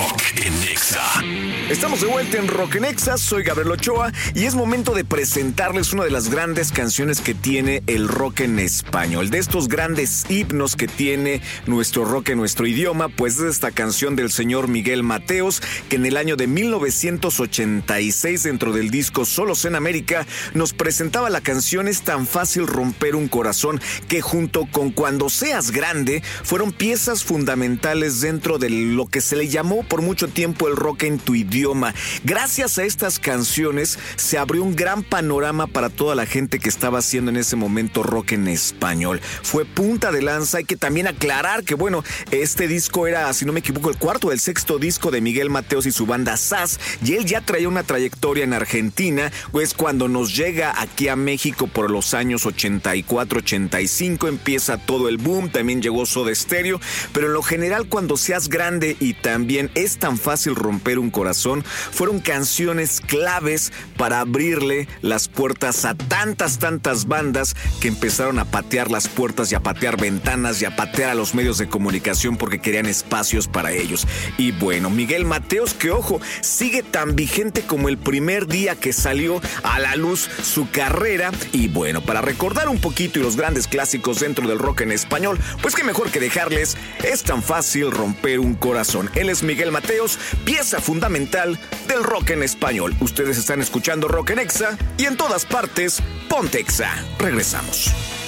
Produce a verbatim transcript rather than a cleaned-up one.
Rock en Exa. Estamos de vuelta en Rock en Exa, soy Gabriel Ochoa y es momento de presentarles una de las grandes canciones que tiene el rock en español. De estos grandes himnos que tiene nuestro rock en nuestro idioma, pues es esta canción del señor Miguel Mateos, que en el año de mil novecientos ochenta y seis, dentro del disco Solos en América, nos presentaba la canción Es tan fácil romper un corazón, que junto con Cuando seas grande, fueron piezas fundamentales dentro de lo que se le llamó por mucho tiempo el rock en tu idioma. Gracias a estas canciones se abrió un gran panorama para toda la gente que estaba haciendo en ese momento rock en español. Fue punta de lanza. Hay que también aclarar que, bueno, este disco era, si no me equivoco, el cuarto o el sexto disco de Miguel Mateos y su banda S A S, y él ya traía una trayectoria en Argentina. Pues cuando nos llega aquí a México por los años ochenta y cuatro, ochenta y cinco, empieza todo el boom. También llegó Soda Stereo, pero en lo general, Cuando seas grande y también Es tan fácil romper un corazón fueron canciones claves para abrirle las puertas a tantas, tantas bandas que empezaron a patear las puertas y a patear ventanas y a patear a los medios de comunicación porque querían espacios para ellos. Y bueno, Miguel Mateos, que ojo, sigue tan vigente como el primer día que salió a la luz su carrera. Y bueno, para recordar un poquito y los grandes clásicos dentro del rock en español, pues qué mejor que dejarles Es tan fácil romper un corazón. Él es Miguel Mateos, pieza fundamental del rock en español. Ustedes están escuchando Rock en Exa y en todas partes, ponte Exa. Regresamos.